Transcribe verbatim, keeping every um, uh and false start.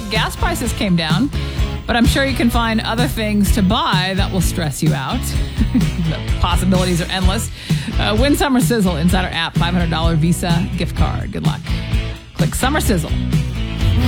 gas prices came down, but I'm sure you can find other things to buy that will stress you out. The possibilities are endless. Uh, win Summer Sizzle inside our app, five hundred dollars Visa gift card. Good luck. Click Summer Sizzle